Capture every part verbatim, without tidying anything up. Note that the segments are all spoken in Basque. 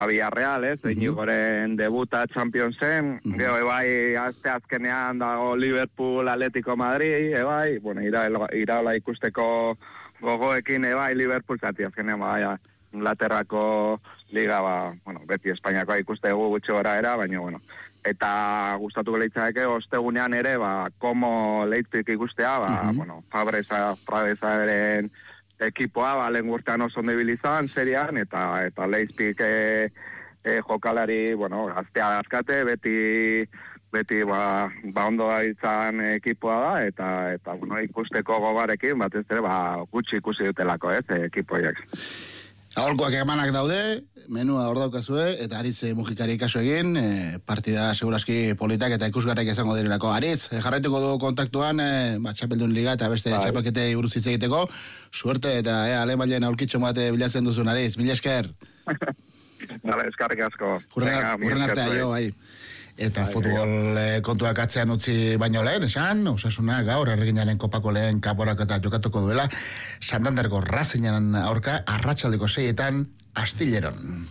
Villarreal, ez, uh-huh. Inigoren debuta Championsen, uh-huh. Gero, ebai, azte azkenean dago Liverpool, Atletico Madrid, ebai, bueno, iraola ira ikusteko gogoekin, ebai, Liverpool, zati azkenean, bai, Inglaterrako liga, ba, bueno, beti Espainiakoa ikustegu gutxi gora era, baina, bueno, eta gustatuko leitzake, ostegunean ere, ba, komo leitzik ikustea, ba, uh-huh. bueno, Fabresa, Fabresaren ekipoa, ba, lehen gurtean oso ondibilizan, serian, eta, eta leizpik e, e, jokalari, bueno, aztea dazkate, beti, beti, ba, ba ondo da izan ekipoa da, eta, eta, bueno, ikusteko gogarekin, bat ez ere, ba, gutxi ikusi dutelako, ez, ekipoiak. Aholkoak emanak daude, menua hor daukazue, eta Aritz Mujikari kaso egin, e, partida seguraski politak eta ikusgarrek izango direlako. Aritz, e, jarraituko du kontaktuan, e, ba, txapeldun liga eta beste bai. Txapelketei buruz hitz egiteko, suerte eta e, alemailen aulkitxo bate bilatzen duzun, Aritz, mila esker. Nala, eskarrik asko. Hurren artea jo, bai. Eta bai, futbol bai. Kontuak atzean utzi baino lehen, esan, Osasuna gaur erreginaren kopako lehen kaporak eta jokatuko duela, Santanderko Razinaren aurka, arratsaldeko seietan, Astilleron.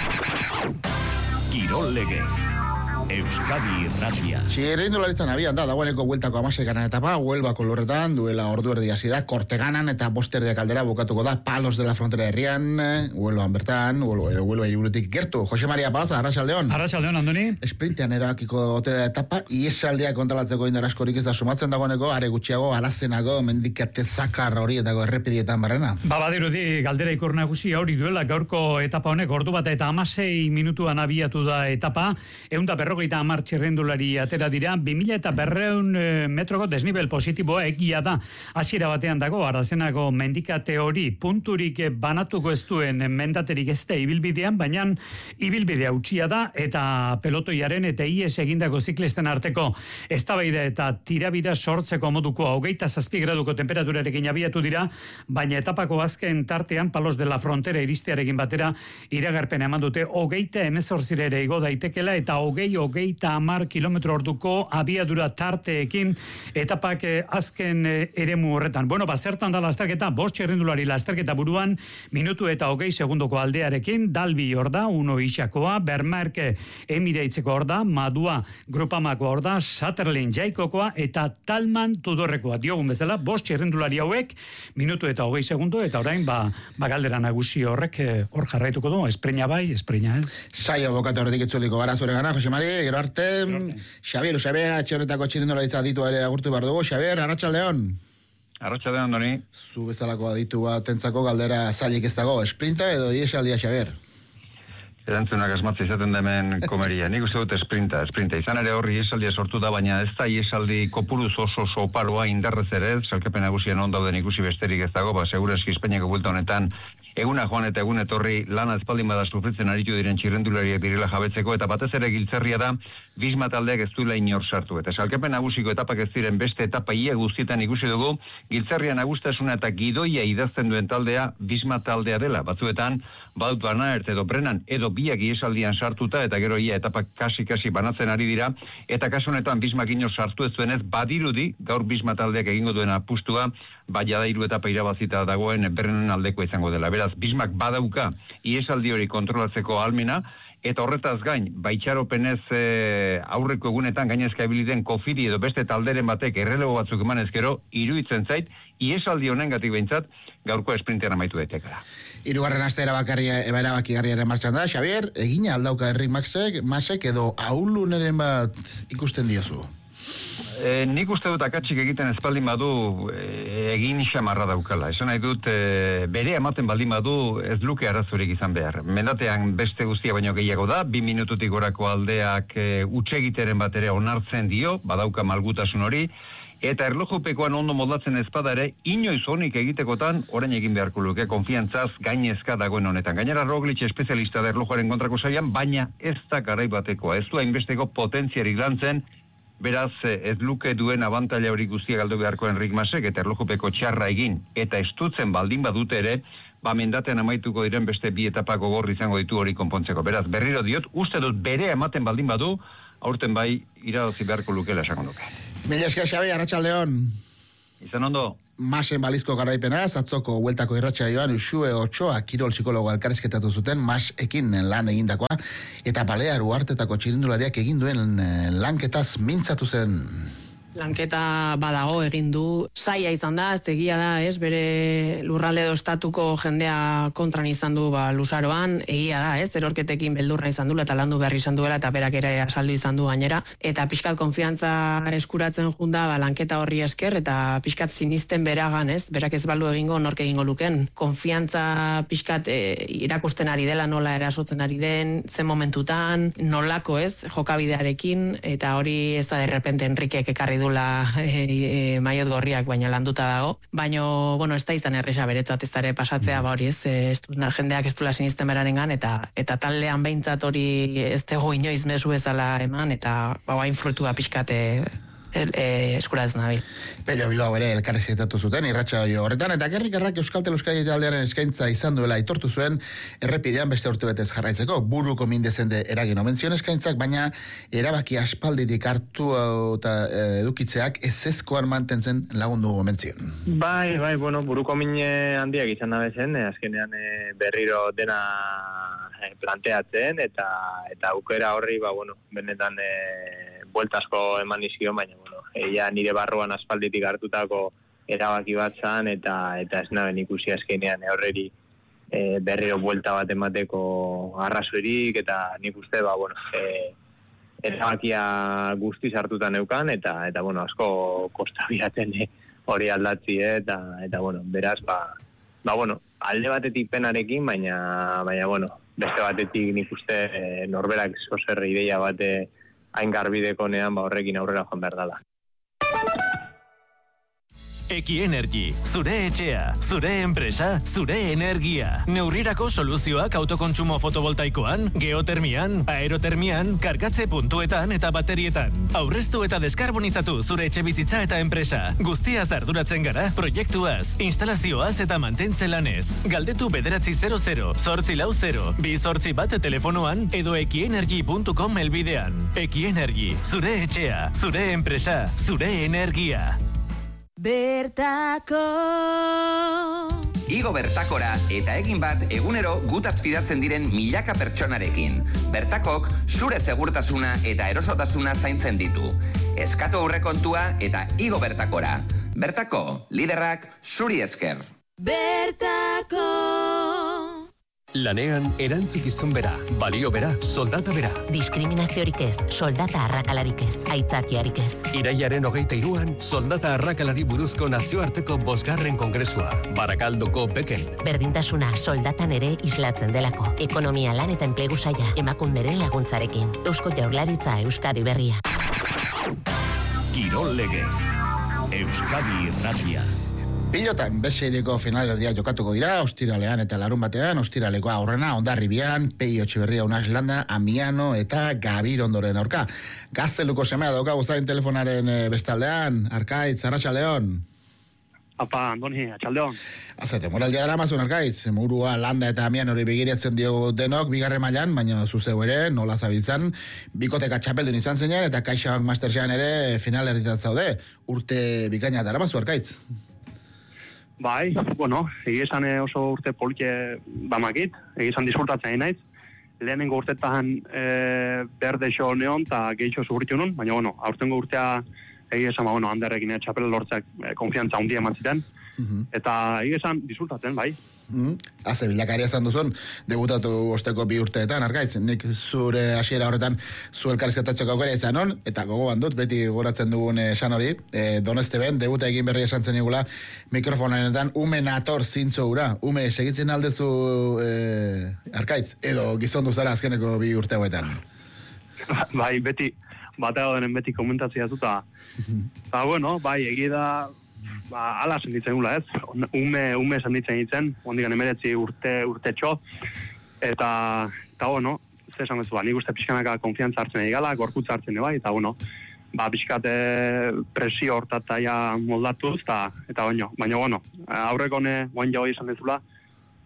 Kirol legez. Euskadi Irratia. Txirrindularitzan abian da, dagoeneko bueltako amasekaran etapa, Huelbako lorretan, duela ordu erdi hasi da, Korteganan eta bosterdiak aldera bukatuko da, Palos de la Frontera herrian, Huelban bertan, edo Huelba iriburutik gertu. Jose Maria Paz, Arratsaldeon. Arratsaldeon, Andoni. Esprintean erabakiko ote da etapa, iesaldiak kontalatzeko indar askorik ez da sumatzen dagoeneko, are gutxiago, arazenago, mendikate zakar horietako errepidietan barrena. Ba, badirudi, galdera ikur nagusi hori duela, gaurko etapa honek, ordu bat eta amasei minutuan abiatu da etapa, eunda berro eta hamar txirrendulari atera dira, bi mila eta berreun e, metroko desnivel positiboa egia da. Hasiera batean dago, arazenako mendikate hori punturik banatuko ez duen mendaterik ez da ibilbidean, baina ibilbidea utxia da, eta pelotoiaren eta ies egindako ziklisten arteko eztabaida eta tirabira sortzeko moduko hogeita zazpi graduko temperaturarekin abiatu dira, baina etapako azken tartean Palos de la Frontera iristearekin batera iragarpen eman dute hogeita hemezortzira ere igo daitekela, eta hogei hogeita hamar kilometro orduko abiadura tarteekin etapak eh, azken eh, eremu horretan. Bueno, bazertan da lasterketa, bost txirrindulari lasterketa buruan, minutu eta hogei segundoko aldearekin, Dalbi hor da, Uno Ixakoa, Bermarke Emireitzeko hor da, Madua Grupamako hor da, Sutherland Jaikokoa eta Talman Tudorrekoa. Diogun bezala, bost txirrindulari hauek, minutu eta hogei segundo, eta orain, ba, ba galdera nagusi horrek eh, hor jarraituko du, espreina bai, espreina ez. Saio bokatu horretik itzuliko gara zure gana, Jose Mari, gero arte, Xabier Usabea, txorretako txirindularitza ditu ere agurtu behar dugu. Xabier, Arratsaldeon. Arratsaldeon, Doni. Zu bezalako aditu bat entzako galdera zailik ez dago, esprinta edo iesaldia, Xabier? Erantzunak asmatzi izaten demen komeria. Nik uste dut esprinta, esprinta. Izan ere horri iesaldia sortu da, baina ez da iesaldi kopuruz oso oso oparoa indarrez ere, salkepen nagusian on dauden ikusi besterik ez dago, ba, segurazki Espainiako buelta honetan eguna joan eta egun etorri lana espaldin bada sufritzen aritu diren txirrendulariak direla jabetzeko, eta batez ere giltzerria da Bisma taldeak ez duela inor sartu. Eta salkepen nagusiko etapak ez diren beste etapa ia guztietan ikusi dugu, giltzerria nagustasuna eta gidoia idazten duen taldea Bisma taldea dela. Batzuetan, Baut Van Aert edo Brennan edo biak iesaldian sartuta, eta gero ia etapak kasi-kasi banatzen ari dira, eta kasu honetan Bismak inor sartu ez duenez, badirudi gaur Bisma taldeak egingo duen apustua, baina da hiru etapa irabazita dagoen Brennan aldeko izango dela. Beraz, Bismak badauka iesaldi hori kontrolatzeko ahalmena, eta horretaz gain, baitxaropenez e, aurreko egunetan gainezka ibiliden Kofiri edo beste talderen batek errelego batzuk eman ezkero, iruditzen zait, iesaldi honengatik behintzat, gaurko esprintean amaitu daitekela. Hirugarren aste erabakigarriaren martxan da, Xabier, egina aldauka Enric Masek, Masek edo ahuluneren bat ikusten diozu? E, nik uste dut akatsik egiten espaldin badu e, egin xamarra daukala. Esan nahi dut, e, bere ematen baldin badu ez luke arazorik izan behar. Mendatean beste guztia baino gehiago da, bi minututik gorako aldeak e, utxegiteren bat ere onartzen dio, badauka malgutasun hori, eta erlojupekoan ondo moldatzen ezpada ere, inoiz honik egitekotan, orain egin beharko luke, konfiantzaz gainezka dagoen honetan. Gainera Roglic espezialista da erlojuaren kontrako saian, baina ez da garai batekoa. Ez du hainbesteko potentziarik lantzen, beraz ez luke duen abantaila hori guztia galdu beharko Enric Masek, eta erlojupeko txarra egin, eta estutzen baldin badute ere, ba mendatean amaituko diren beste bi etapako gorri izango ditu hori konpontzeko. Beraz, berriro diot, uste dut bere ematen baldin badu, aurten bai iradozi beharko lukela esango nuke. Mila esker, Xabi, Arratsaldeon. Izan ondo? Masen balizko garaipena, atzoko hueltako irratsaioan Uxue Otsoa kirol psikologo elkarrizketatu zuten Masekin lan egindakoa, eta Balear Uhartetako txirrindulariak egin duen lanketaz mintzatu zen. Lanketa badago egin du, saia izan da, ez egia da, ez, bere lurralde dostatuko jendea kontran izan du ba, luzaroan, egia da, ez, erorketekin beldurra izan du, eta landu behar izan duela, eta berak ere asaldu izan du gainera, eta pixkat konfiantza eskuratzen junda, ba, lanketa horri esker, eta pixkat sinisten beragan, ez, berak ez balu egingo, nork egingo luken, konfiantza pixkat e, irakusten ari dela, nola erasotzen ari den, zen momentutan, nolako, ez, jokabidearekin, eta hori ez da derrepente Enrikek ekarri dula e, e, maiot gorriak, baina landuta dago. Baina, bueno, ez da izan erresa beretzat ez dara pasatzea, ba hori ez, ez jendeak ez dula sinisten berarengan, eta eta taldean behintzat hori ez dago inoiz mezu bezala eman, eta ba, bain frutua pixkate e, e, eskuratzen nabil. Pello Bilbao ere elkarrizketatu zuten irratsaio horretan, eta Gerrik Errak Euskal Teleuskadi taldearen eskaintza izan duela aitortu zuen errepidean beste urtebetez jarraitzeko. Buruko mindezende eragin omen zion eskaintzak, baina erabaki aspalditik hartu eta edukitzeak ezezkoan mantentzen lagundu omen zion. Bai, bai, bueno, buruko mine handiak izan da bezen, azkenean e, berriro dena e, planteatzen, eta eta aukera horri, ba, bueno, benetan e, bueltasko eman izkion, baina, bueno, eia nire barruan aspalditik hartutako erabaki bat zan, eta, eta ez naben ikusi azkenean horreri e, berriro buelta bat emateko arrazoirik, eta nik uste, ba, bueno, e, erabakia guztiz hartuta neukan, eta, eta bueno, asko kostabiaten e, hori aldatzi, eta, eta, bueno, beraz, ba, ba, bueno, alde batetik penarekin, baina, baina, bueno, beste batetik nik uste e, norberak zozer ideia bate hain garbidekonean, ba, horrekin aurrera joan behar dela. Eki Energy, zure etxea, zure enpresa, zure energia. Neurrirako soluzioak autokontsumo fotovoltaikoan, geotermian, aerotermian, kargatze puntuetan eta baterietan. Aurreztu eta deskarbonizatu zure etxe bizitza eta enpresa. Guztiaz arduratzen gara, proiektuaz, instalazioaz eta mantentze lanez. Galdetu bederatzi zero zero, zortzi lau zero, bi zortzi bat telefonoan edo ekienergy puntu com elbidean. Eki Energy, zure etxea, zure enpresa, zure energia. Bertako Igo Bertakora eta egin bat egunero gutaz fidatzen diren milaka pertsonarekin. Bertakok zure segurtasuna eta erosotasuna zaintzen ditu. Eskatu aurrekontua eta Igo Bertakora. Bertako, liderrak zuri esker. Bertako Lanean erantzukizun bera, balio bera, soldata bera. Diskriminaziorik ez, soldata arrakalarik ez, aitzakiarik ez. Iraiaren hogeita iruan, soldata arrakalari buruzko nazioarteko bosgarren kongresua. Barakaldoko beken. Berdintasuna soldatan ere islatzen delako. Ekonomia lan eta enplegu saia, emakunderen laguntzarekin. Eusko Jaurlaritza Euskadi Berria. Kirol legez, Euskadi Irratia. Pilotan, beseireko finalerdia jokatuko dira, ostiralean eta larun batean, ostiraleko aurrena, Hondarribian, Peio Etxeberria Unas Landa, Amiano eta Gabir Ondoren aurka. Gazteluko semea dauka guztain telefonaren bestaldean, Arkaitz, Arratsaldeon. Apa, Andoni, atxaldeon. Azate, moraldia dara mazun, Arkaitz, Murua, Landa eta Amiano hori begiratzen diogu denok, bigarren mailan, baina zuzeu ere, nola zabiltzan, bikoteka txapeldun izan zenean, eta Kaixabank Mastersean ere finalerritan zaude, urte bikaina dara mazu, Arkaitz. Bai, bueno, egizan oso urte polike bamakit, egizan disfrutatzen naiz. Lehenengo urtetan e, berde xo neon eta gehitxo zugurritu nun, baina, bueno, aurtengo urtea egizan, ba, bueno, handerrekin txapel lortzak e, konfiantza hundia eman ziten. Uh-huh. Eta egizan disfrutatzen, bai. Mm. Haze bilakaria zan duzun, debutatu osteko bi urteetan, Arkaitz, nik zure hasiera horretan zu elkarrizketatzeko aukera izan on, eta gogoan dut, beti goratzen dugun esan hori, e, Doneste ben, debuta egin berri esan zen igula, mikrofonanetan, ume nator zintzo ura, ume segitzen aldezu e, Arkaitz, edo gizondu zara azkeneko bi urte hauetan. Bai, beti, bateo denen beti komentatzea zuta, eta bueno, bai, egida, ba, ala senditzen gula, ez? Ume, ume senditzen ditzen, ondikan emeretzi urte, urte txo, eta, eta, bueno, ze esan bezu, ba, nik uste pixkanaka konfiantza hartzen egala, gorputza hartzen eba, eta, bueno, ba, pixkate presio hortataia moldatuz, eta, eta, baino, baina, bueno, aurrekone, guain jau izan dezula,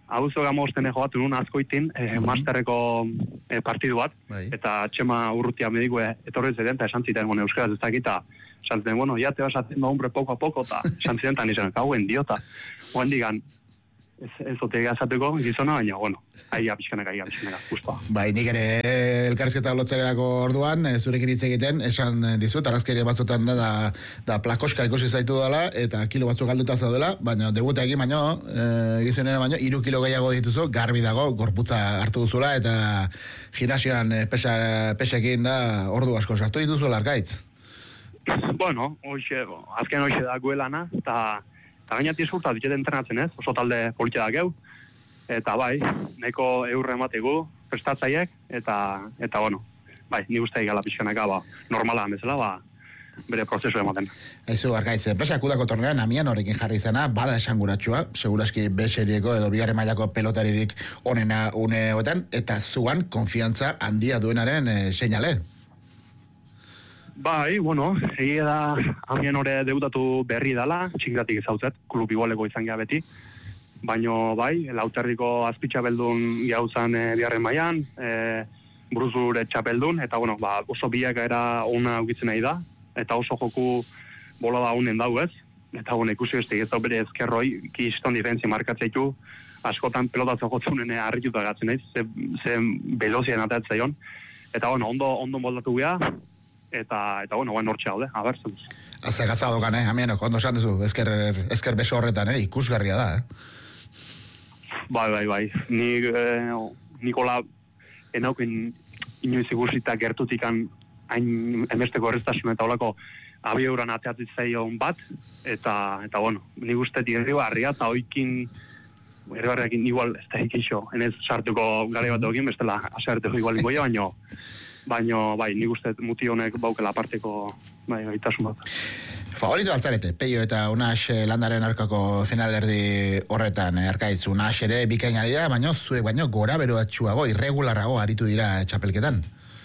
Auzo gamosten joatu nun azkoitin, eh, masterreko eh, partidu bat, bai. Eta Txema Urrutia mediku etorri ziren, eta esan ziten, bueno, euskaraz ez dakita, esan ziten, bueno, ya te vas haciendo hombre poco a poco, eta esan ziten, eta nizan, hauen diota. Oen digan, ez, ez ote gazateko gizona, baina, bueno, aia pixkanaka, aia pixkanaka, justoa. Bai, nik ere elkarrizketa lotzegerako orduan, e, zurekin hitz egiten, esan dizut, arazkeri batzutan da, da, da plakoska ikusi zaitu dela, eta kilo batzuk galduta zaudela, baina debuta egin baino, e, gizenera baino, iru kilo gehiago dituzu, garbi dago, gorputza hartu duzula, eta gimnasioan e, pesa, pesekin da, ordu asko sartu dituzu largaitz. Bueno, hoxe, azken hoxe da guelana, eta eta gainati zurta ditut entrenatzen ez, oso talde politia da geu, eta bai, nahiko eurre emategu prestatzaiek, eta, eta bueno, bai, ni uste egala pixkanaka, ba, normala bezala, ba, bere prozesu ematen. Aizu, argaitz, enpresak udako tornean amian horrekin jarri izena, bada esanguratsua, seguraski B-serieko edo bigarren mailako pelotaririk onena une hoetan, eta zuan konfiantza handia duenaren e, seinale. Bai, bueno, egia da hamien hori debutatu berri dela, txingratik ezautzet, klub igualeko izan gea beti, baino bai, lauterriko azpitxapeldun gauzan e, biharren mailan, e, bruzure txapeldun, eta bueno, ba, oso biak era ona ukitzen nahi da, eta oso joku bola da unen dau ez, eta bueno, ikusi beste ez da bere ezkerroi, kiston diferentzi markatzeitu, askotan pelotazo jotzunen harrituta gatzen naiz, ze, ze belozien atatzaion, eta bueno, ondo, ondo moldatu gea, eta eta bueno, guan hortxe haude, a ber, zenuz. Haze gatzado gan, eh, amienok, ondo esan duzu, ezker, ezker beso horretan, eh, ikusgarria da, eh. Bai, bai, bai, nik, eh, Nikola, enauken inoiz ikusita gertutikan hain emesteko erreztasun eta olako abieuran ateatzaion bat, eta, eta bueno, nik uste tirri barria, eta oikin, erbarriakin igual, ez da ikixo, enez sartuko gare bat egin, bestela, asarteko igual ingoia, baino, baino, bai, nik uste muti honek baukela aparteko, bai, gaitasun bat. Favorito altzarete, Peio eta Unax landaren arkako finalerdi horretan, Arkaitz, Unax ere bikainari da, baino zuek baino gora beroatxuago, irregularrago aritu dira txapelketan.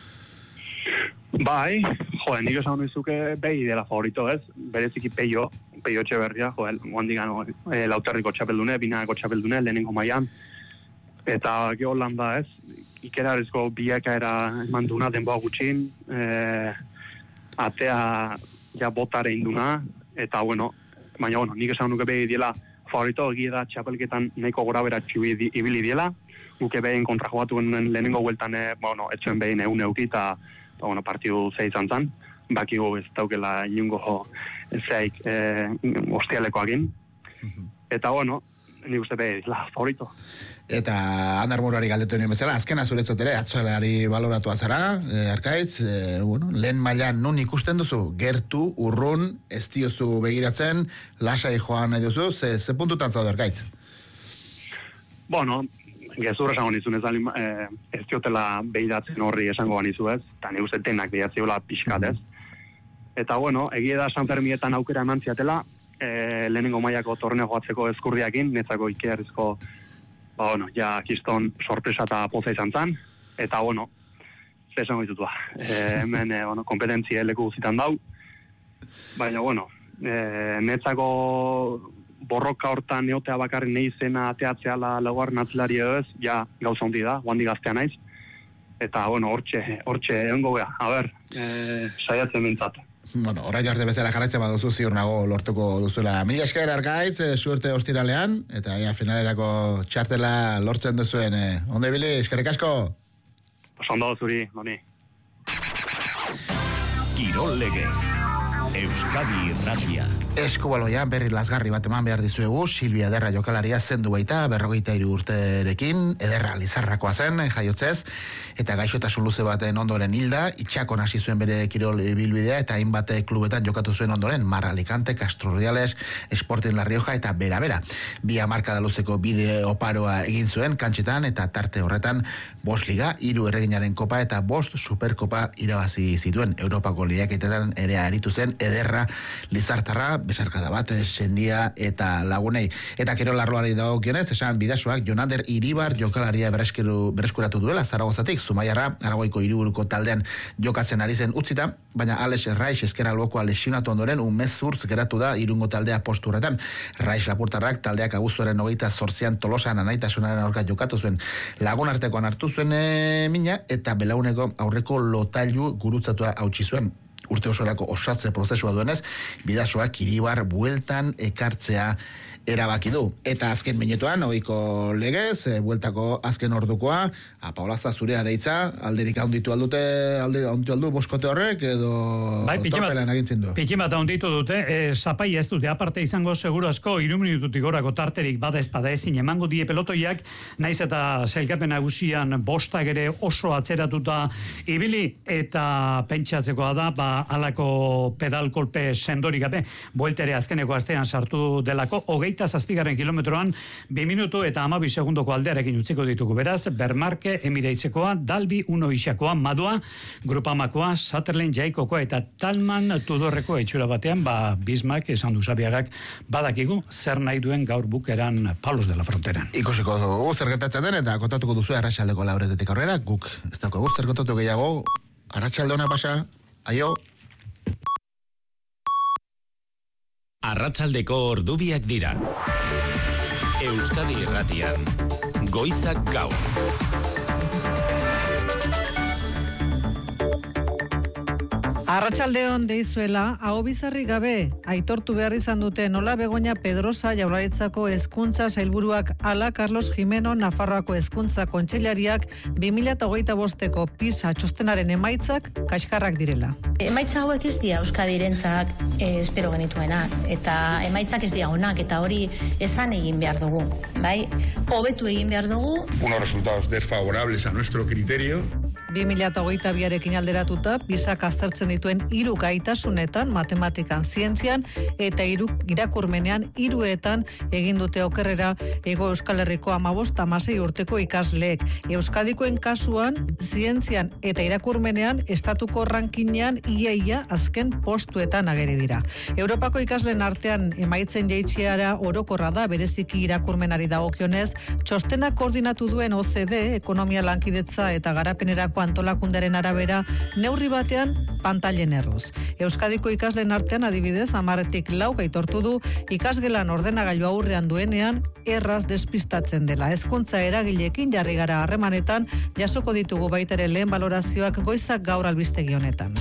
Bai, joe, nik esan nizuke behi dela favorito ez, bereziki Peio, Peio Etxeberria, joe, guandigan e, lauterriko txapeldune, binako txapeldune, lehenengo mailan, eta geho landa ez, ikerarizko biakaera eman duna denboa gutxin, e, atea ja botare induna, eta bueno, baina bueno, nik esan nuke behi diela favorito egia da txapelketan nahiko gora beratxu ibili diela, nuke behin kontra joatuen lehenengo hueltan, e, bueno, etxuen behin egun euki, eta bueno, partidu zei izan zan, bakigu ez daukela inungo zeik e, ostialekoakin, eta bueno, nik uste behi dila favorito. Eta Ander Murari galdetu nien bezala, azkena zuretzot ere, atzoelari baloratu azara, e, Arkaitz, e, bueno, lehen mailan nun ikusten duzu, gertu, urrun, ez diozu begiratzen, lasai joan nahi duzu, ze, ze puntutan zaude Arkaitz? Bueno, gezurra esango nizun ez, eh, ez diotela behiratzen horri esango banizu ez, eta ni uste denak behiatziola pixkat ez. Eta bueno, egia da San Fermietan aukera eman ziatela, eh, lehenengo mailako torneo joatzeko eskurriakin, netzako ikearrizko, ba bueno, ja kiston sorpresa eta poza izan zan, eta bueno, ze esango ditutua, eh, hemen eh, bueno, kompetentzia leku guzitan dau, baina bueno, eh, netzako borroka hortan neotea bakarri nahi zena ateatzea la laugarren atzelari ez, ja gauza hondi da, guandi gaztea naiz, eta bueno, hortxe, hortxe egongo gea, a ber, eh, saiatzen bintzat. Bueno, orain arte bezala jarraitzen baduzu ziur nago lortuko duzula. Mila esker Arkaitz, e, suerte ostiralean, eta ja, finalerako txartela lortzen duzuen. E, ondo ibili, eskerrik asko? Ondo zuri, doni. Kirol Legez, Euskadi Irratia. Eskubaloian berri lazgarri bat eman behar dizuegu, Silvia Ederra jokalaria zendu baita, berrogeita hiru urterekin, Ederra Lizarrakoa zen, jaiotzez, eta gaixotasun luze baten ondoren hilda, itxakon hasi zuen bere kirol bilbidea, eta hainbat klubetan jokatu zuen ondoren, Mar Alicante, Castro Urdiales, Sporting La Rioja, eta bera-bera. Bi hamarkada luzeko bide oparoa egin zuen, kantxetan, eta tarte horretan, bost liga, hiru erreginaren kopa, eta bost superkopa irabazi zituen, Europako lehiaketetan ere aritu zen, Ederra Lizartarra, besarkada bat sendia eta lagunei. Eta kirol arloari dagokionez, esan Bidasoak Jonander Iribar jokalaria berreskuratu duela Zaragozatik, Zumaiarra Aragoiko hiriburuko taldean jokatzen ari zen utzita, baina Alex Raiz eskera albokoa lesionatu ondoren un mezurtz geratu da Irungo taldea posturretan. Raiz lapurtarrak taldeak abuztuaren hogeita zortzian Tolosan anaitasunaren aurka jokatu zuen. Lagun artekoan hartu zuen e, mina eta belauneko aurreko lotailu gurutzatua hautsi zuen. Urte osorako osatze prozesua duenez, Bidasoak Iribar bueltan ekartzea erabaki du. Eta azken minutuan, ohiko legez, e, bueltako azken ordukoa, Paolaza zurea deitza, alderik handitu aldute, alde handitu aldu boskote horrek, edo bai, torpelan agintzen du. Pikin bat handitu dute, e, zapai ez dute, aparte izango seguro asko, iru minututik gorako tarterik bada ezpada ezin emango die pelotoiak, naiz eta sailkapen nagusian bostak ere oso atzeratuta ibili, eta pentsatzekoa da, ba, alako pedalkolpe sendorik gabe, bueltere azkeneko astean sartu delako, hogeita zazpigarren kilometroan, bi minutu eta hamabi segundoko aldearekin utziko ditugu. Beraz, Bermarke, Emireitzekoa, Dalbi, Uno Isakoa, Madua, Grupamakoa, Sutherland, Jaikokoa eta Talman Tudorreko etxura batean, ba, Bismak, esan du Xabiagak, badakigu, zer nahi duen gaur bukeran Palos de la Fronteran. Ikusiko dugu zer gertatzen den, eta kontatuko duzu arratsaldeko lauretetik aurrera, guk ez daukagu zer kontatu gehiago, arratsalde ona pasa, aio. Arratsaldeko ordubiak dira. Euskadi Irratian, Goizak Gaur. Arratsaldeon deizuela, aho bizarri gabe, aitortu behar izan dute nola Begoña Pedrosa Jaurlaritzako hezkuntza sailburuak ala Carlos Jimeno Nafarroako hezkuntza kontseilariak bi mila hogeita bosteko PISA txostenaren emaitzak kaskarrak direla. Emaitza hauek ez dira Euskadirentzak eh, espero genituenak, eta emaitzak ez dira onak, eta hori esan egin behar dugu, bai? Hobetu egin behar dugu. Unos resultados desfavorables a nuestro criterio. bi mila hogeita biarekin alderatuta, PISAk aztertzen dituen hiru gaitasunetan, matematikan, zientzian, eta hiru irakurmenean hiruetan egin dute okerrera Hego Euskal Herriko hamabost hamasei urteko ikasleek. Euskadikoen kasuan, zientzian eta irakurmenean estatuko rankinean iaia azken postuetan ageri dira. Europako ikasleen artean emaitzen jaitxiara orokorra da, bereziki irakurmenari dagokionez, txostena koordinatu duen O C D, ekonomia lankidetza eta garapenerako antolakundaren arabera, neurri batean pantailen erruz. Euskadiko ikasleen artean adibidez, hamaretik lau aitortu du ikasgelan ordenagailu aurrean duenean erraz despistatzen dela. Hezkuntza eragileekin jarri gara harremanetan, jasoko ditugu baitere lehen balorazioak Goizak Gaur albistegi honetan.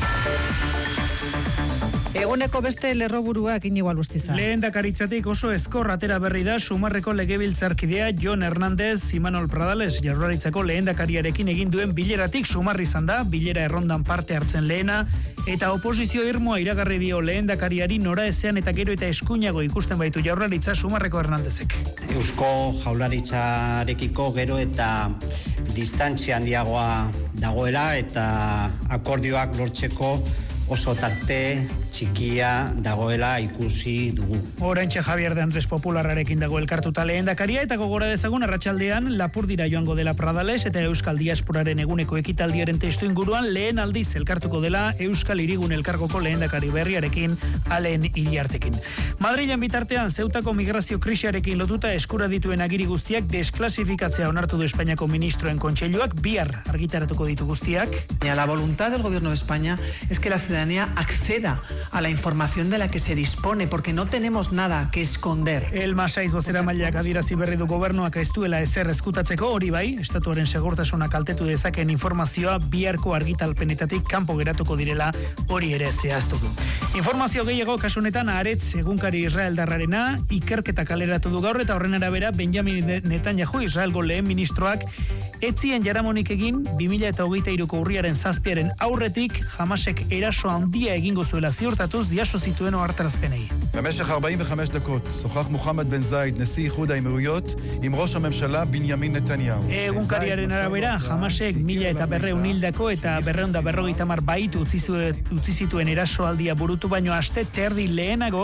Eguneko beste lerroburuak Inigo Alustiza. Lehendakaritzatik oso ezkor atera berri da Sumarreko legebiltzarkidea Jon Hernández Imanol Pradales Jaurlaritzako lehendakariarekin egin duen bileratik Sumarri izan da, bilera errondan parte hartzen lehena, eta oposizio irmoa iragarri dio lehendakariari nora ezean eta gero eta eskuinago ikusten baitu Jaurlaritza Sumarreko Hernándezek. Eusko Jaurlaritzarekiko gero eta distantzia handiagoa dagoela eta akordioak lortzeko oso tarte txikia dagoela ikusi dugu. Oraintxe Javier de Andrés Popularrarekin dago elkartuta lehendakaria, eta gogora dezagun arratsaldean Lapurdira joango dela Pradales eta Euskal Diasporaren eguneko ekitaldiaren testu inguruan lehen aldiz elkartuko dela Euskal Hirigun elkargoko lehendakari berriarekin Alen Iriartekin. Madrilen bitartean Zeutako migrazio krisiarekin lotuta eskura dituen agiri guztiak desklasifikatzea onartu du Espainiako ministroen kontseiluak, bihar argitaratuko ditu guztiak. La voluntad del gobierno de España es que la ciudadanía acceda a la información de la que se dispone, porque no tenemos nada que esconder. El Masaiz bozeramaileak adierazi berri du gobernuak ez duela ezer ezkutatzeko, hori bai, estatuaren segurtasuna kaltetu dezakeen informazioa biharko argitalpenetatik kanpo geratuko direla, hori ere zehaztu du. Informazio gehiago kasunetan Haaretz egunkari israeldarrarena ikerketa kaleratu du gaur, eta horren arabera Benjamin Netanyahu Israelgo lehen ministroak etzien jaramonik egin bi mila hogeita hiruko urriaren zazpiaren aurretik Hamasek eraso handia egingo zuela ziurtatuz jaso zituen ohartarazpenei. במשך ארבעים וחמש דקות שוחח מוחמד בן זייד, נשיא איחוד האמירויות, עם ראש הממשלה בנימין נתניהו. Egunkariaren arabera, Hamasek mila eta berreun hildako eta berreun da berrogeita hamar baitu utzi zituen erasoaldia burutu baino aste terdi lehenago,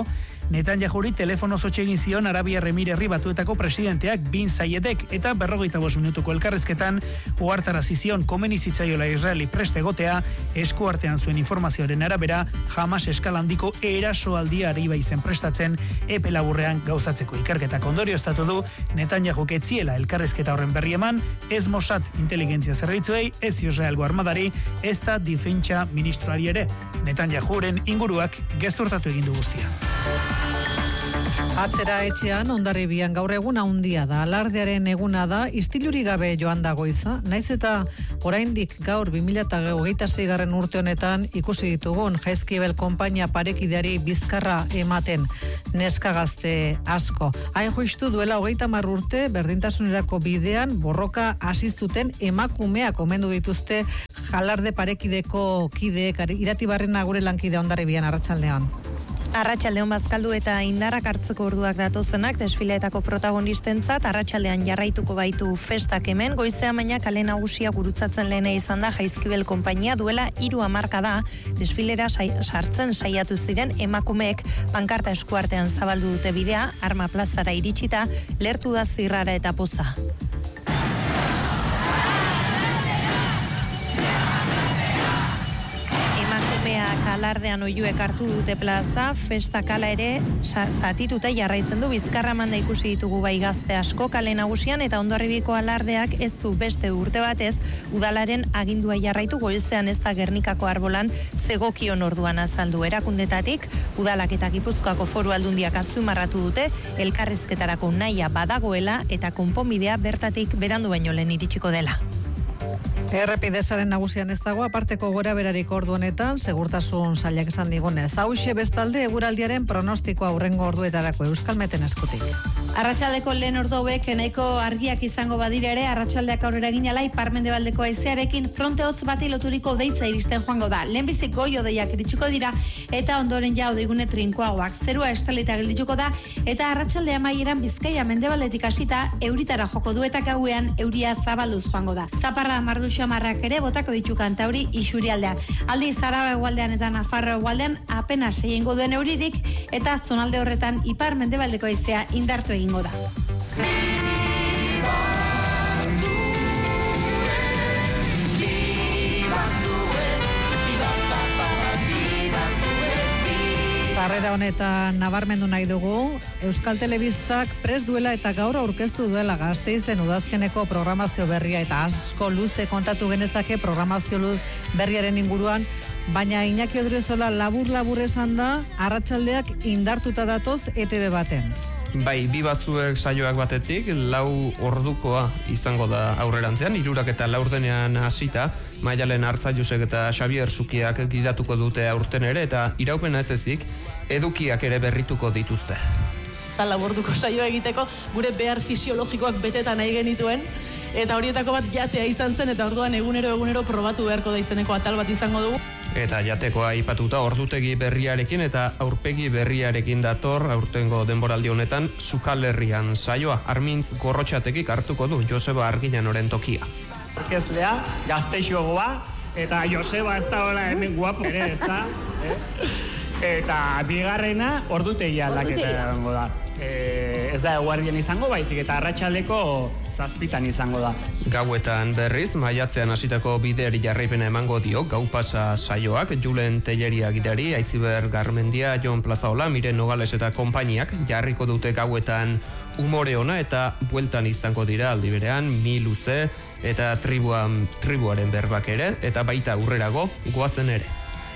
Netanyahuri telefono zotxegin zion Arabiar Emirerri Batuetako presidenteak Bin Zayedek eta berrogeita bost minutuko elkarrezketan ohartarazi zion komeni zitzaiola Israeli prest egotea, eskuartean zuen informazioaren arabera Hamas eskala handiko erasoaldia ari baizen prestatzen epe laburrean gauzatzeko. Ikerketak ondorioztatu du Netanyahuk ez ziela elkarrezketa horren berri eman, ez Mossad inteligentzia zerbitzuei, ez Israelgo armadari, ez da difentsa ministroari ere. Netanyahuren inguruak gezurtatu egin du guztia. Atzera etxean, Hondarribian gaur egun handia da, alardearen eguna da, istiluri gabe joan da goiza, naiz eta oraindik gaur bi mila hogeita seigarren urte honetan ikusi ditugun Jaizkibel konpainia parekideari bizkarra ematen neska gazte asko. Hain justu duela hogeita hamar urte berdintasunerako bidean borroka hasi zuten emakumeak omendu dituzte Alarde parekideko kideek, Iratibarrena gure lankide Hondarribian arratsaldean. Arratsaldeon bazkaldu eta indarrak hartzeko orduak datozenak desfileetako protagonistentzat arratsaldean jarraituko baitu festak hemen, goizean baina kale nagusia gurutzatzen lehena izan da Jaizkibel konpainia duela hiru hamarkada desfilera sartzen saiatu ziren emakumeek pankarta eskuartean zabaldu dute bidea, Arma plazara iritsita, lertu da zirrara eta poza. Alardean oihuek hartu dute plaza, festa kala ere zatituta jarraitzen du, bizkarra manda ikusi ditugu bai gazte asko kale nagusian eta Hondarribiko alardeak ez du beste urte batez udalaren agindua jarraitu, goizean ez da Gernikako arbolan zegokion orduan azaldu erakundetatik, udalak eta Gipuzkoako Foru Aldundiak azpimarratu dute elkarrizketarako nahia badagoela eta konponbidea bertatik berandu baino lehen iritsiko dela. Errepidezaren nagusian ez dago, aparteko gora berarik ordu honetan, segurtasun sailak esan digunez. Hauxe bestalde, eguraldiaren pronostikoa hurrengo orduetarako Euskalmeten eskutik. Arratsaldeko lehen ordu hauek nahiko argiak izango badira ere, arratsaldeak aurrera ginala ipar-mendebaldeko haizearekin fronte hotz bati loturiko deitza iristen joango da. Lehenbizik goi odeiak iritsiko dira eta ondoren ja odeigune trinkoagoak. Zerua estalita geldituko da eta arratsalde amaieran Bizkaia mendebaldetik hasita euritara joko du eta gauean euria zabalduz joango da. Zaparra mardu xamarrak ere botako ditu kantauri isurialdean. Aldiz Araba hegoaldean eta Nafarroa hegoaldean apenas egingo duen euririk eta zonalde horretan ipar-mendebaldeko haizea indartu egingo da. Sarrera honetan nabarmendu nahi dugu, Euskal Telebistak prest duela eta gaur aurkeztu duela Gasteizen udazkeneko programazio berria eta asko luze kontatu genezake programazio berriaren inguruan, baina Iñaki Odriozola labur-labur esan da, arratsaldeak indartuta datoz E T B baten. Bai, bi batzuek saioak batetik, lau ordukoa izango da aurrerantzean, hirurak eta laurdenean hasita, Maialen Arzaiusek eta Xabier Sukiak gidatuko dute aurten ere, eta iraupena ez ezik, edukiak ere berrituko dituzte. Lau orduko saioa egiteko, gure behar fisiologikoak betetan nahi genituen, eta horietako bat jatea izan zen, eta orduan egunero egunero probatu beharko da izeneko atal bat izango dugu. Eta jatekoa aipatuta ordutegi berriarekin eta aurpegi berriarekin dator aurtengo denboraldi honetan Sukalherrian saioa. Armintz Gorrotxatekik hartuko du Joseba Arginanoren tokia. Orkezlea, Gazteixogoa, eta Joseba ez da hola hemen guapo ere, ez da? Eh? Eta bigarrena ordutegi aldaketa egongo da. E, ez da eguardian izango, baizik eta arratsaldeko zazpitan izango da. Gauetan berriz, maiatzean hasitako bideari jarraipena emango dio, gau pasa saioak, Julen Telleria gidari, Aitziber Garmendia, Jon Plazaola, Miren Nogales eta konpainiak jarriko dute gauetan umore ona eta bueltan izango dira aldi berean, mi luze eta tribuan, tribuaren berbak ere, eta baita aurrerago goazen ere.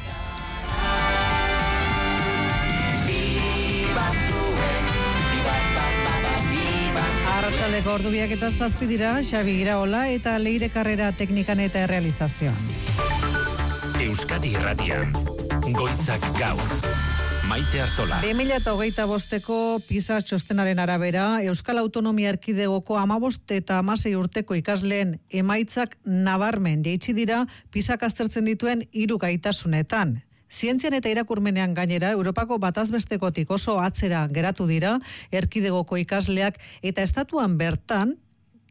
Arratsaldeko ordubiak eta zazpi dira, Xabi Iraola eta Leire Karrera teknikan eta errealizazioan. Euskadi Irratian, Goizak Gaur. Maite Artola. bi mila hogeita bosteko PISA txostenaren arabera, Euskal Autonomia Erkidegoko hamabost eta hamasei urteko ikasleen emaitzak nabarmen jaitsi dira PISak aztertzen dituen hiru gaitasunetan. Zientzian eta irakurmenean gainera, Europako batazbestekotik oso atzera geratu dira, erkidegoko ikasleak eta estatuan bertan,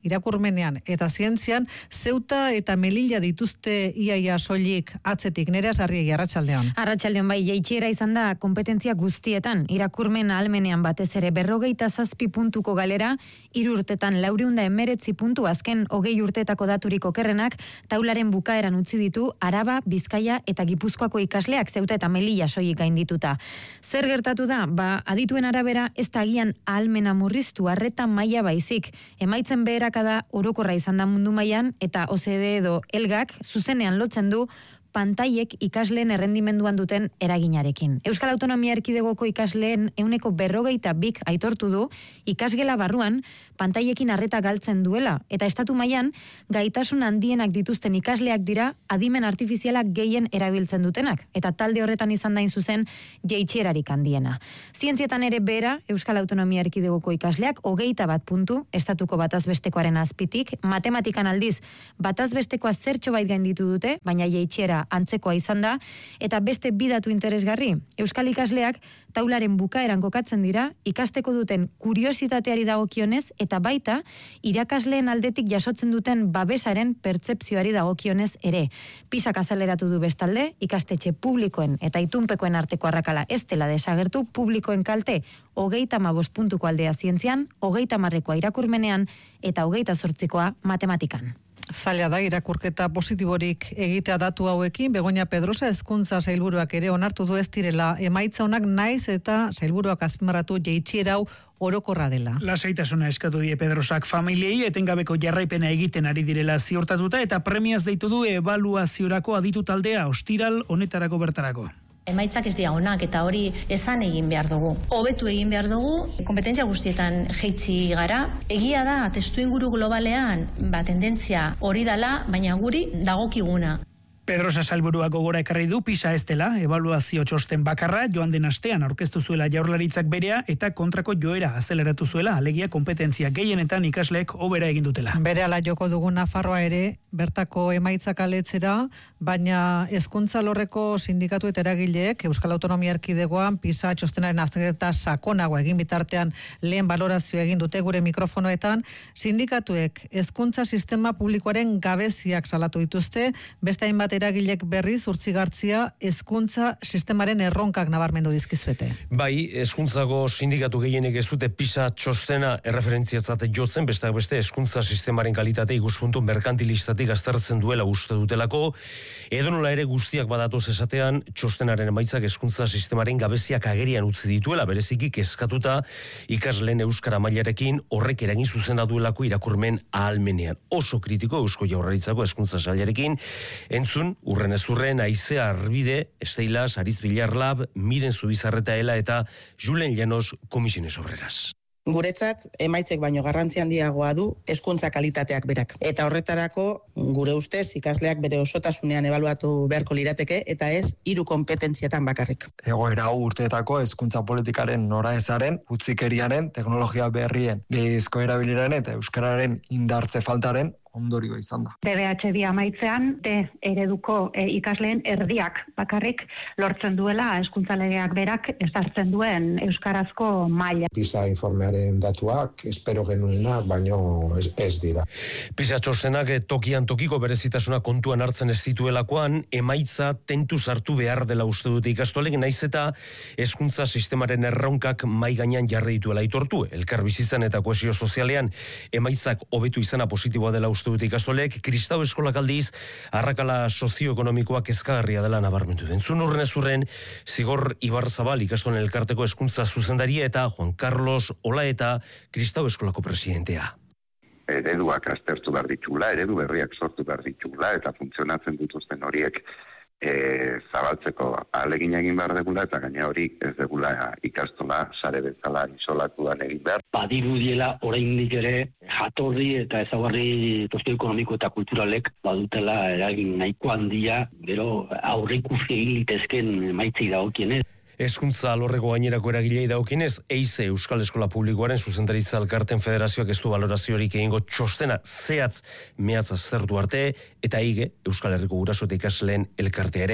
irakurmenean eta zientzian Zeuta eta Melilla dituzte iaia soilik atzetik. Nerea Sarriegi, arratsaldean. Arratsaldean bai, jaitsiera izan da konpetentzia guztietan. Irakurmen ahalmenean batez ere berrogeita zazpi puntuko galera, hiru urtetan laurehun eta hemeretzi puntu, azken hogei urteetako daturik okerrenak taularen bukaeran utzi ditu Araba, Bizkaia eta Gipuzkoako ikasleak Zeuta eta Melilla soilik gaindituta. Zer gertatu da? Ba, adituen arabera ez da agian ahalmena murriztu, arreta maila baizik. Emaitzen beherakada orokorra izan da mundu mailan eta O C D E edo Elgak zuzenean lotzen du pantailek ikasleen errendimenduan duten eraginarekin. Euskal Autonomia Erkidegoko ikasleen ehuneko berrogeita bik aitortu du ikasgela barruan pantailekin arreta galtzen duela, eta estatu mailan gaitasun handienak dituzten ikasleak dira adimen artifizialak gehien erabiltzen dutenak, eta talde horretan izan dain zuzen jaitsierarik handiena. Zientzietan ere bera Euskal Autonomia Erkidegoko ikasleak hogeita bat puntu estatuko batazbestekoaren azpitik, matematikan aldiz batazbestekoa zertxo bait gainditu dute, baina jaitsiera antzekoa izan da, eta beste bidatu interesgarri. Euskal ikasleak taularen bukaeran kokatzen dira, ikasteko duten kuriositateari dagokionez, eta baita irakasleen aldetik jasotzen duten babesaren pertzepzioari dagokionez ere. Pisak azaleratu du bestalde, ikastetxe publikoen eta itunpekoen arteko arrakala ez dela desagertu, publikoen kalte hogeita hamabost puntuko aldea zientzian, hogeita hamarrekoa irakurmenean eta hogeita zortzikoa matematikan. Zaila da irakurketa positiborik egitea datu hauekin, Begoña Pedrosa hezkuntza sailburuak ere onartu du ez direla emaitza onak, naiz eta sailburuak azpimarratu jaitsiera hau orokorra dela. Lasaitasuna eskatu die Pedrosak familiei etengabeko jarraipena egiten ari direla ziurtatuta eta premiaz deitu du ebaluaziorako aditu taldea ostiral honetarako bertarako. Emaitzak ez dira onak eta hori esan egin behar dugu. Hobetu egin behar dugu, kompetentzia guztietan jeitzi gara. Egia da, testuinguru globalean, ba, tendentzia hori dela, baina guri dagokiguna. Pedrosa sailburuak gogora ekarri du PISA ez dela, ebaluazio txosten bakarra, joan den astean aurkeztu zuela Jaurlaritzak berea eta kontrako joera azeleratu zuela, alegia kompetentzia gehienetan ikasleek hobera egin dutela. Berehala joko dugu Nafarroa ere, bertako emaitzak aletzera, baina hezkuntza alorreko sindikatu eta eragileek Euskal Autonomia Erkidegoan PISA txostenaren azterketa sakonago egin bitartean lehen balorazio egin dute gure mikrofonoetan, sindikatuek hezkuntza sistema publikoaren gabeziak salatu dituzte, beste hainbat eragilek berriz urtzigartzia hezkuntza sistemaren erronkak nabarmendu dizkizuete. Bai, hezkuntzako sindikatu gehienek ez dute PISA txostena erreferentziatzat jotzen, besteak beste hezkuntza sistemaren kalitate ikuspuntu merkantilistatik aztertzen duela uste dutelako, edonola ere guztiak badatoz esatean txostenaren emaitzak hezkuntza sistemaren gabeziak agerian utzi dituela, bereziki kezkatuta ikasleen euskara mailarekin horrek eragin zuzena duelako irakurmen ahalmenean. Oso kritiko Eusko Jaurlaritzako hezkuntza sailarekin, entzun urren ez urren, Aizea Arbide, Esteilas, Ariz Bilarlab, Miren Zubizarreta Ela eta Julen Llanos Komisiones Obreras. Guretzat, emaitzek baino garrantzi handiagoa du hezkuntza kalitateak berak. Eta horretarako, gure ustez, ikasleak bere osotasunean ebaluatu beharko lirateke, eta ez hiru konpetentzietan bakarrik. Egoera hau urteetako hezkuntza politikaren noraezaren, utzikeriaren, teknologia berrien, gehiezko erabileren eta euskararen indartze faltaren ondorioa izan da. B B H bi amaitzean, D ereduko e, ikasleen erdiak bakarrik lortzen duela hezkuntza legeak berak ezartzen duen euskarazko maila. PISA informearen datuak espero genuenak, baino ez, ez dira. PISA txostenak tokian tokiko berezitasuna kontuan hartzen ez dituelakoan, emaitza tentuz hartu behar dela uste dute ikastolek, naiz eta hezkuntza sistemaren erronkak mai gainean jarri dituela aitortu. Elkar bizitzan eta kohesio sozialean emaitzak hobetu izana positiboa dela uste dute ikastolek, Kristau eskolak aldiz, arrakala sozioekonomikoak kezkagarria dela nabarmendu den. Zun urren ez urren, Zigor Ibarzabal ikastolen elkarteko hezkuntza zuzendaria eta Juan Carlos Ola eta Kristau eskolako presidentea. Ereduak aztertu behar ditugula, eredu berriak sortu behar ditugula, eta funtzionatzen dituzten horiek e, zabaltzeko ahalegin egin behar degula, eta gaina hori ez degula ikastola sare bezala isolatuan egin behar. Badirudiela oraindik ere jatorri eta ezaugarri sozioekonomiko eta kulturalek badutela eragin nahiko handia, gero aurreikusi egin litezken emaitzei dagokienez. Hezkuntza alorreko gainerako eragilei dagokienez, EIZE Euskal Eskola Publikoaren zuzendaritza elkarten federazioak ez du baloraziorik egingo txostena zehatz mehatz aztertu arte, eta I G E Euskal Herriko Guraso eta Ikasleen elkartea ere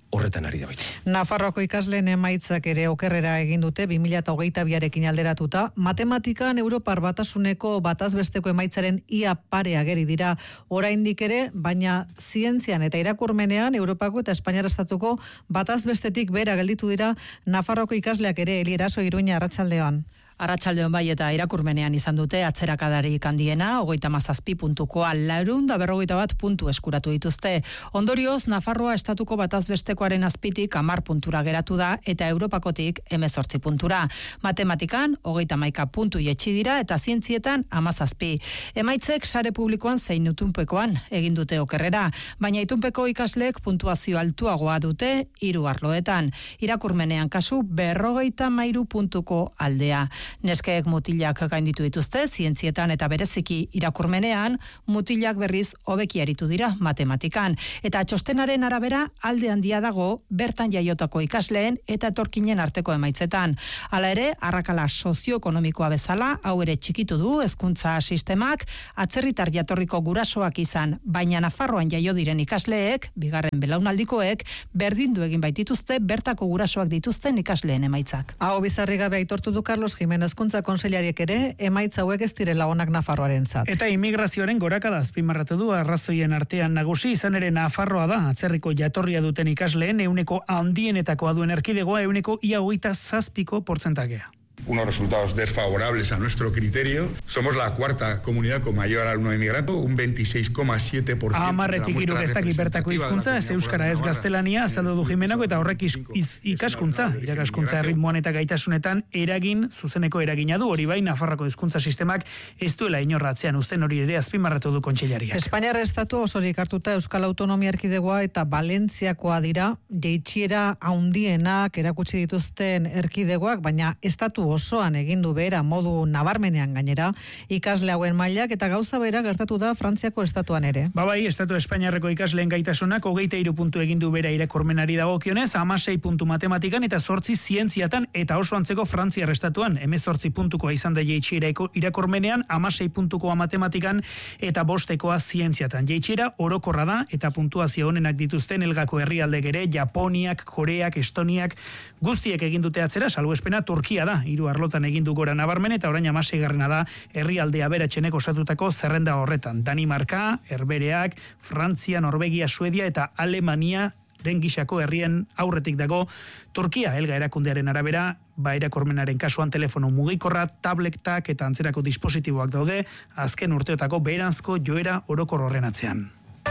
horretan ari da baita. Nafarroako ikasleen emaitzak ere okerrera egin dute bi mila hogeita biarekin alderatuta. Matematikan Europar Batasuneko batazbesteko emaitzaren ia pare ageri dira oraindik ere, baina zientzian eta irakurmenean Europako eta Espainiar estatuko batazbestetik bera gelditu dira Nafarroako ikasleak ere. Elieraso, Iruña, arratsaldean. Arratsaldeon bai eta irakurmenean izan dute atzerakadarik handiena, hogeita hamazazpi puntukoa, laurehun eta berrogeita bat puntu eskuratu dituzte. Ondorioz, Nafarroa estatuko batazbestekoaren azpitik hamar puntura geratu da eta Europakotik hemezortzi puntura. Matematikan, hogeita hamaika puntu jetxi dira eta zientzietan hamazazpi. Emaitzek sare publikoan zein itunpekoan egin dute okerrera, baina itunpeko ikasleek puntuazio altuagoa dute hiru arloetan. Irakurmenean kasu berrogeita hamairu puntuko aldea. Neskeek mutilak gainditu dituzte, zientzietan eta bereziki irakurmenean, mutilak berriz hobeki aritu dira matematikan. Eta txostenaren arabera alde handia dago bertan jaiotako ikasleen eta etorkinen arteko emaitzetan. Hala ere, arrakala sozioekonomikoa bezala, hau ere txikitu du hezkuntza sistemak, atzerritar jatorriko gurasoak izan, baina Nafarroan jaio diren ikasleek, bigarren belaunaldikoek, berdindu egin baitituzte bertako gurasoak dituzten ikasleen emaitzak. Hau bizarri gabe aitortu du Carlos Jimenez hezkuntza konseilariek ere emaitza hauek ez direla onak Nafarroarentzat. Eta immigrazioaren gorakada azpimarratu du arrazoien artean nagusi, izan ere Nafarroa da atzerriko jatorria duten ikasleen ehuneko handienetakoa duen erkidegoa, ehuneko ia hogeita zazpiko portzentakea. Unos resultados desfavorables a nuestro criterio. Somos la cuarta comunidad con mayor alumno inmigrante, un veintiséis coma siete por ciento. Amarretik iruk ez dakit bertako hizkuntza, ez euskara ez gaztelania, azaldu du Jimenako, eta horrek ikaskuntza, irakaskuntza erritmoan eta gaitasunetan eragin, zuzeneko eragina du, hori bai, Nafarroko hizkuntza sistemak ez duela inorratzean uzten, hori ere azpimarratu du kontseilariak. Espainiar estatu osorik hartuta Euskal Autonomia Erkidegoa eta Valentziakoa dira, jeitsiera handienak erakutsi dituzten erkidegoak, baina estatu osoan egin du behera modu nabarmenean gainera ikasle hauen mailak eta gauza bera gertatu da Frantziako estatuan ere. Ba bai, estatu Espainiarreko ikasleen gaitasunak hogeita hiru puntu egin du behera irakurmenari dagokionez, hamasei puntu matematikan eta zortzi zientziatan eta oso antzeko Frantziar estatuan, hemezortzi puntukoa izan da jeitsiera irakurmenean, hamasei puntukoa matematikan eta bostekoa zientziatan. Jeitsiera orokorra da eta puntuazio honenak dituzten elgako herrialdek ere, Japoniak, Koreak, Estoniak, guztiek egin dute atzera, salbuespena Turkia da, hiru arlotan egin du gora nabarmen eta orain hamaseigarrena da herrialde aberatsenek osatutako zerrenda horretan. Danimarka, Herbereak, Frantzia, Norvegia, Suedia eta Alemania den gisako herrien aurretik dago Turkia, elga erakundearen arabera, ba irakurmenaren kasuan telefono mugikorra, tabletak eta antzerako dispositiboak daude, azken urteotako beheranzko joera orokor horren atzean.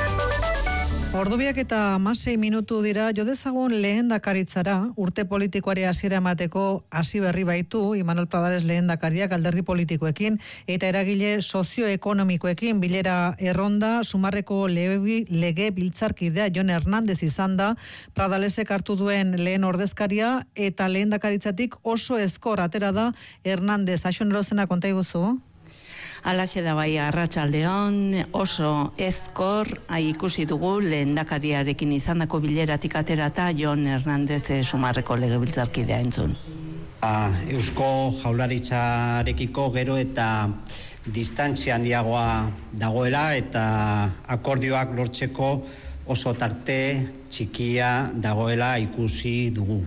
Ordubiak eta hamasei minutu dira, jo dezagun lehendakaritzara, urte politikoari hasiera emateko hasi berri baitu, Imanol Pradales lehendakariak alderdi politikoekin, eta eragile sozioekonomikoekin bilera erronda, Sumarreko lege, lege biltzarkidea Jon Hernández izan da, Pradalesek hartu duen lehen ordezkaria, eta lehendakaritzatik oso ezkor atera da Hernández. Aixon erozena konta iguzu? Alaxe da bai arratsaldeon oso ezkor ikusi dugu lehendakariarekin izandako bileratik aterata Jon Hernández Sumarreko legebiltzarkidea entzun. Eusko Jaurlaritzarekiko gero eta distantzia handiagoa dagoela eta akordioak lortzeko oso tarte txikia dagoela ikusi dugu.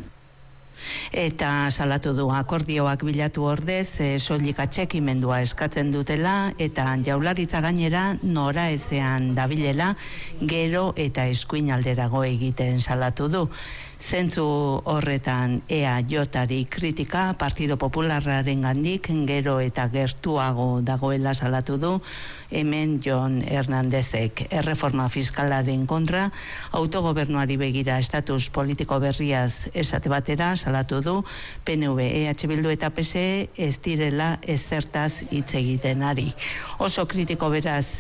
Eta salatu du akordioak bilatu ordez, e, soilik atxekimendua eskatzen dutela eta Jaurlaritza gainera nora ezean dabilela gero eta eskuin alderago egiten salatu du. Zentzu horretan E A Jari kritika Partido Popularraren gandik gero eta gertuago dagoela salatu du. Hemen Jon Hernándezek erreforma fiskalaren kontra, autogobernuari begira estatus politiko berriaz esate batera salatu du, P N V, E H Bildu eta P S E ez direla ezertaz hitz egiten ari. Oso kritiko beraz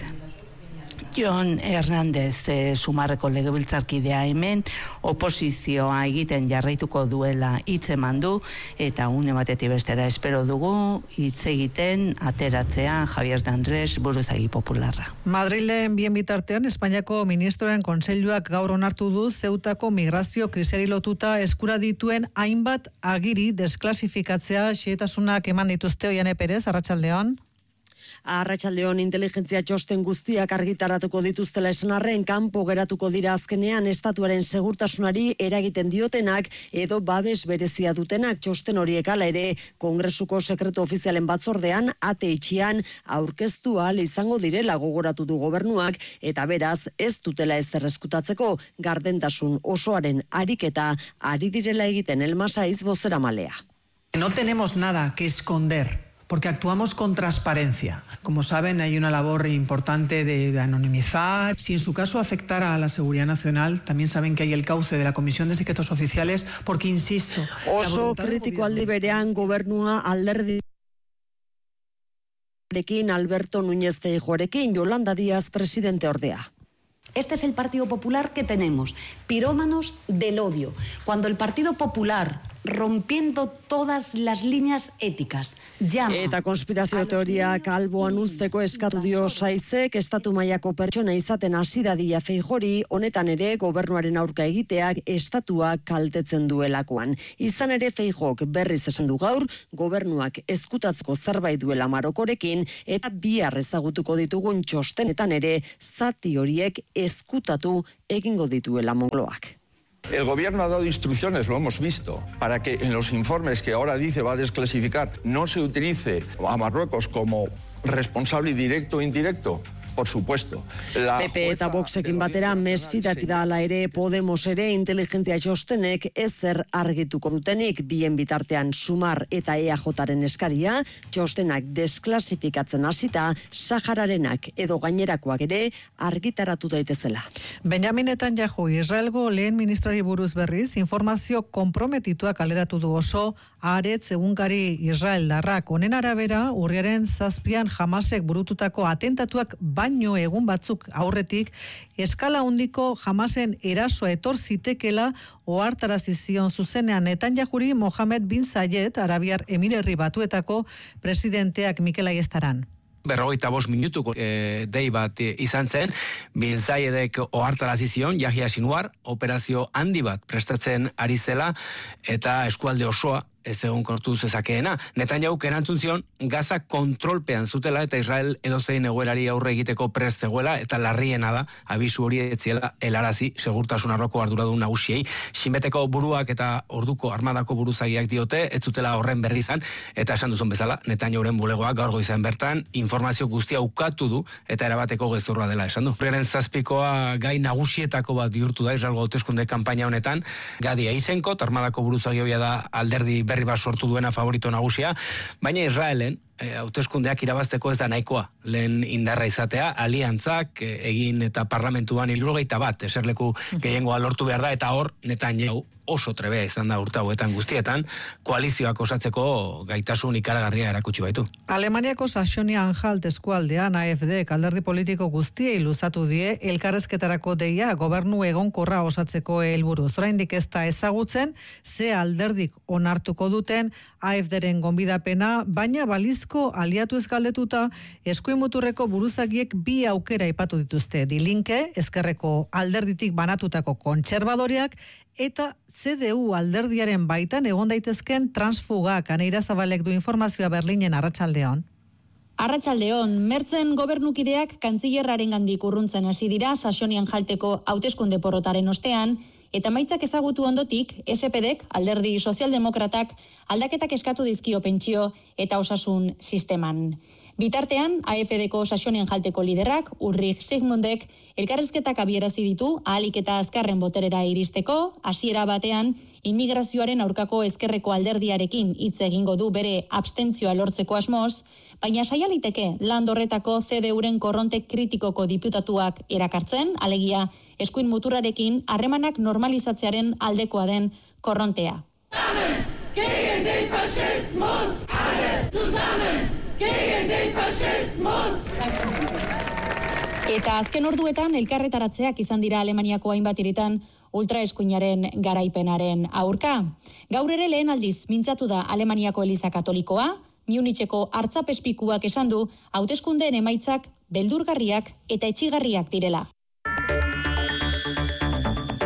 Jon Hernández e, Sumarreko legebiltzarkidea hemen oposizioa egiten jarraituko duela hitz eman du eta une batetik bestera espero dugu hitz egiten ateratzea Javier de Andrés buruzagi popularra. Madrilen bien bitartean Espainiako ministroen kontseiluak gaur onartu du Zeutako migrazio krisiari lotuta eskura dituen hainbat agiri desklasifikatzea xehetasunak eman dituzte Oiane Perez, arratsaldeon. Arratsaldeon inteligentzia txosten guztiak argitaratuko dituztela esan arren, kanpo geratuko dira azkenean estatuaren segurtasunari eragiten diotenak edo babes berezia dutenak. Txosten horiek hala ere Kongresuko sekretu ofizialen batzordean ate itxian aurkeztu ahal izango direla gogoratu du gobernuak, eta beraz ez dutela ezer eskutatzeko gardentasun osoaren ariketa ari direla egiten. Elma Saiz, bozeramalea. No tenemos nada que esconder, porque actuamos con transparencia. Como saben, hay una labor importante de, de anonimizar. Si en su caso afectara a la seguridad nacional, también saben que hay el cauce de la Comisión de Secretos Oficiales, porque, insisto... Oso kritiko aldi berean gobernua alderdi... Alberto Núñez Feijóorekin, Yolanda Díaz, presidente ordea. Este es el Partido Popular que tenemos, pirómanos del odio. Cuando el Partido Popular, rompiendo todas las líneas éticas, llama... Eta konspirazio teoriak alboan uzteko eskatu dio Saizek, estatu mailako pertsona izaten hasi dadila Feijóori, honetan ere gobernuaren aurka egiteak estatua kaltetzen duelakoan. Izan ere Feijóok berriz esan du gaur, gobernuak eskutatzeko zerbait duela Marokorekin, eta bihar ezagutuko ditugun txostenetan ere zati horiek eskutatu egingo dituela Moncloak. El gobierno ha dado instrucciones, lo hemos visto, para que en los informes que ahora dice va a desclasificar no se utilice a Marruecos como responsable directo o indirecto. Por supuesto. La P P eta Voxekin batera mesfidati da ala ere Podemos ere inteligentzia txostenek ezer argituko dutenik, bien bitartean Sumar eta E A Jaren eskaria, txostenak desklasifikatzen hasita, Sahararenak edo gainerakoak ere argitaratu daitezela. Benjamin Netanyahu, Israelgo lehen ministrari buruz berriz, informazio konprometituak aleratu du oso, Haaretz egunkari israeldarrak. Honen arabera, urriaren zazpian Hamasek burututako atentatuak baino egun batzuk aurretik, eskala handiko Hamasen erasoa etor zitekela ohartarazi zion zuzenean Netanyahuri Mohamed bin Zayed, Arabiar Emirerri Batuetako presidenteak Mikel Aiestaran. Berrogeita bost minutuko e, dei bat e, izan zen, bin Zayedek ohartarazi zion, Yahya Sinwar, operazio handi bat prestatzen ari zela, eta eskualde osoa ez egon kortu zezakeena. Netanyahuk erantzun zion, Gaza kontrolpean zutela eta Israel edozein egoerari aurre egiteko prest zegoela, eta larriena da, abisu hori etziela helarazi segurtasun arloko arduradun nagusiei. Xinbeteko buruak eta orduko armadako buruzagiak diote, ez zutela horren berri izan, eta esan duzun bezala, Netanyahuren bulegoak gaur goizean bertan, informazio guztia ukatu du, eta erabateko gezurra dela esan du. Urriaren zazpikoa gai nagusietako bat bihurtu da Israelgo hauteskunde kanpaina honetan, Gadi Eisenkot, armadako buruzagi hoia da alderdi berri bat sortu duena favorito nagusia, baina Israelen hauteskundeak irabazteko ez da nahikoa lehen indarra izatea, aliantzak egin eta parlamentuan hirurogeita bat eserleku gehiengoa lortu behar da, eta hor Netanyahu oso trebea izan da urte hauetan guztietan, koalizioak osatzeko gaitasun ikaragarria erakutsi baitu. Alemaniako Saxonia-Anhalt eskualdean A F D alderdi politiko guztiei luzatu die elkarrezketarako deia gobernu egonkorra osatzeko helburuz. Oraindik ez da ezagutzen ze alderdik onartuko duten A F D-ren gonbidapena, baina balizko aliatu ez galdetuta eskuin muturreko buruzagiek bi aukera aipatu dituzte. Die Linke, ezkerreko alderditik banatutako kontserbadoreak, eta C D U alderdiaren baitan egon daitezken transfugak. Aneira Zabalek du informazioa Berlinen. Arratsaldeon. Arratsaldeon, Mertzen gobernukideak kantzillerraren gandik urruntzen hasi dira Saxonia-Anhalteko hauteskunde porrotaren ostean, eta maitzak ezagutu ondotik, S P D-ek, alderdi sozialdemokratak, aldaketak eskatu dizkio pentsio eta osasun sisteman. Bitartean, A F D-ko Saxonia-Anhalteko liderrak, Ulrich Sigmundek, elkarrezketak abierazi ditu ahalik eta azkarren boterera iristeko, hasiera batean, immigrazioaren aurkako ezkerreko alderdiarekin hitz egingo du bere abstentzioa lortzeko asmoz, baina saialiteke land horretako C D U-ren korronte kritikoko diputatuak erakartzen, alegia eskuin muturrarekin harremanak normalizatzearen aldekoa den korrontea. Zusammen gegen den Faschismus, alle zusammen gegen den Faschismus. Eta azken orduetan elkarretaratzeak izan dira Alemaniako hainbat hiritan ultraeskuinaren garaipenaren aurka. Gaur ere lehen aldiz mintzatu da Alemaniako Eliza Katolikoa, Municheko hartzapespikuak esan du hauteskundeen emaitzak beldurgarriak eta etxigarriak direla.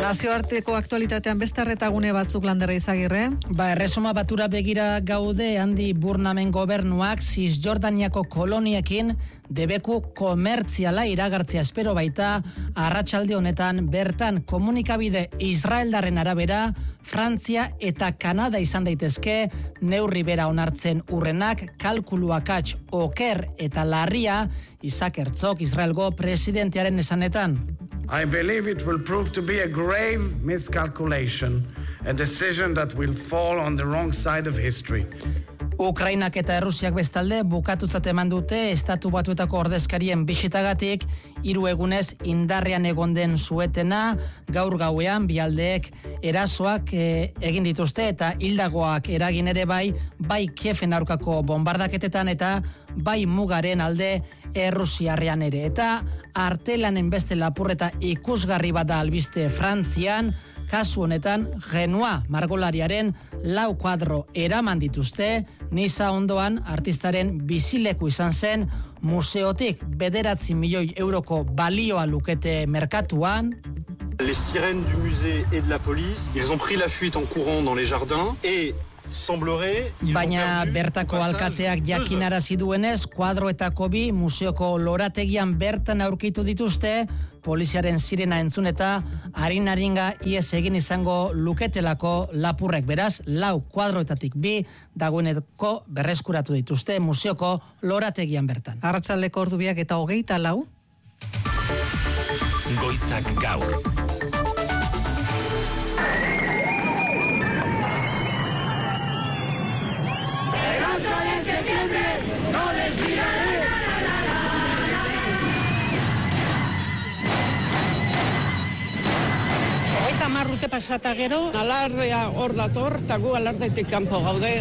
Nazioarteko aktualitatean beste arretagune batzuk Landerra Izagirre. Ba, erresuma batura begira gaude handi Burnamen gobernuak Cisjordaniako koloniekin debeku komertziala iragartzea espero baita. Arratsalde honetan bertan komunikabide Israeldarren arabera Frantzia eta Kanada izan daitezke neurri bera onartzen urrenak, kalkuluak atx oker eta larria Isaac Herzog Israelgo presidentearen esanetan. I believe it will prove to be a grave miscalculation, a decision that will fall on the wrong side of history. Ukrainak eta Errusiak bestalde bukatutzat eman dute estatu batuetako ordezkarien bisitagatik hiru egunez indarrean egon den suetena. Gaur gauean bi aldeek erasoak e, egin dituzte eta hildagoak eragin ere bai, bai Kieven aurkako bombardaketetan eta bai mugaren alde Errusiarrean ere. Eta artelanen beste lapurreta ikusgarri bat da albiste Frantzian, kasu honetan Genua margolariaren lau kuadro eraman dituzte, Niza ondoan artistaren bizileku izan zen, museotik bederatzi milioi euroko balioa lukete merkatuan. Les sirènes du musée et de la police, ils ont pris la fuite en courant dans les jardins et baina bertako alkateak jakinarazi duenez, kuadroetako bi museoko lorategian bertan aurkitu dituzte, poliziaren sirena entzun eta harin-haringa ies egin izango luketelako lapurrek. Beraz, lau kuadroetatik bi dagoeneko berreskuratu dituzte museoko lorategian bertan. Arratsaldeko ordubiak eta hogeita lau. Goizak gaur. No desfilaré. Hogeita hamar urte pasata gero, alardea hor dator, eta gu alardetik kanpo gaude.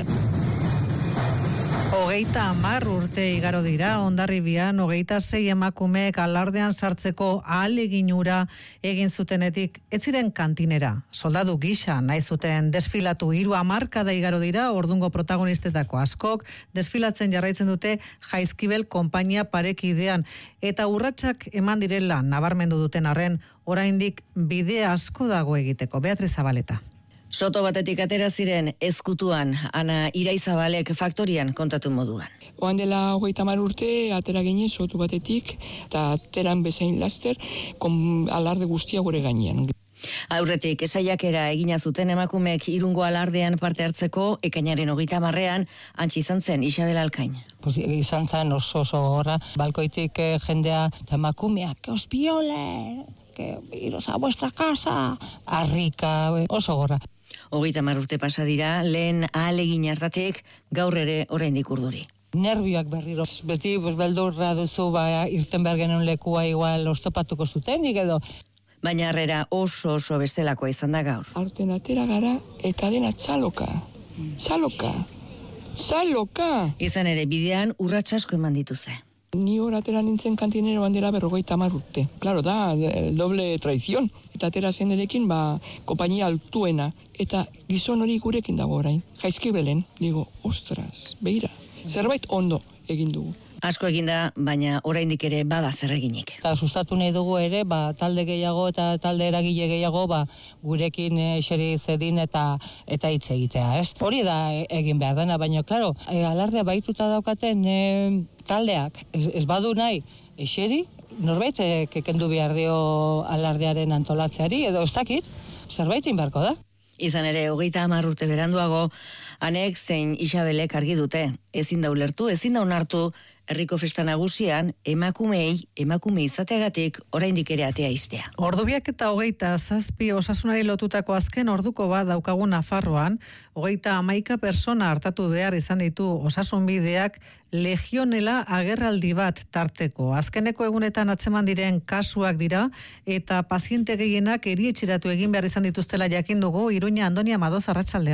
Hogeita hamar urte igaro dira, Hondarribian hogeita sei emakumeek alardean sartzeko ahaleginura egin zutenetik ez ziren kantinera. Soldadu gisa nahi zuten desfilatu, hiru hamarkada igaro dira, ordungo protagonistetako askok desfilatzen jarraitzen dute Jaizkibel konpainia parekidean eta urratsak eman direla nabarmendu duten arren, oraindik bide asko dago egiteko. Beatriz Zabaleta. Soto batetik atera ziren ezkutuan, Ana Iraizabalek faktorian kontatu moduan. Oan dela hogeita hamar urte, atera ginen sotu batetik, eta ateran bezain laster, kon alarde guztia gure gainean. Aurretik, esaiakera egina zuten emakumeek Irungo alardean parte hartzeko, ekainaren hogeita hamarrean, antzi izan zen Isabel Alkain. Pues, izan zen oso oso gorra, balkoitik eh, jendea, eta emakumeak, que os viole, que iros a vuestra casa, harrika, oso gorra. Hogeita hamar urte pasa dira, lehen ahalegin hartatik, gaur ere oraindik urduri. Nervioak berriro. Beti pues, beldurra duzu, ba, irten behar genuen lekua igual oztopatuko zutenik edo. Baina harrera oso oso bestelakoa izan da gaur. Arten atera gara eta dena txaloka. Txaloka. Txaloka. Izan ere bidean urrats asko eman dituze. Ni hor atera nintzen kantinero bandera berrogeita hamar urte. Claro, da, doble traizion. Eta atera zen erekin, ba, kompainia altuena. Eta gizon hori gurekin dago orain. Jaizkibelen, digo, ostras, beira. Zerbait ondo egin dugu. Asko eginda, baina oraindik ere bada zer eginik. Eta sustatu nahi dugu ere, ba, talde gehiago eta talde eragile gehiago, ba, gurekin eseri zedin eta eta hitz egitea, ez? Hori da egin behar dena, baina, klaro, e, alardea baituta daukaten e, taldeak, ez, ez badu nahi, eseri, norbait e, kekendu behar dio alardearen antolatzeari, edo ez dakit, zerbait inbarko da. Izan ere, hogeita hamar urte beranduago, anek zein Isabelek argi dute, ezin da ulertu, ezin da onartu, herriko festa nagusian, emakumei, emakume izateagatik, oraindik ere atea iztea. Ordubiak eta hogeita zazpi osasunari lotutako azken orduko bat daukagu Nafarroan, hogeita hamaika persona hartatu behar izan ditu osasunbideak legionela agerraldi bat tarteko. Azkeneko egunetan atzeman diren kasuak dira, eta paziente gehienak erietxeratu egin behar izan dituztela jakin dugu, Iruña, Andonia Madoz, arratsaldeon.